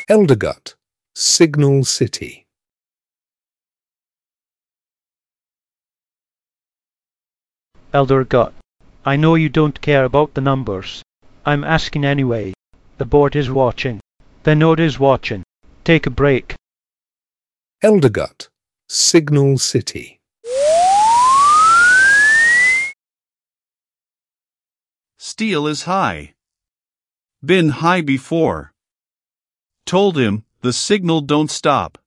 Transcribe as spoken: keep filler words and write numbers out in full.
Eldergut, Signal City. Eldergut, I know you don't care about the numbers. I'm asking anyway. The board is watching. The node is watching. Take a break. Eldergut, Signal City. Steel is high. Been high before. Told him, the signal don't stop.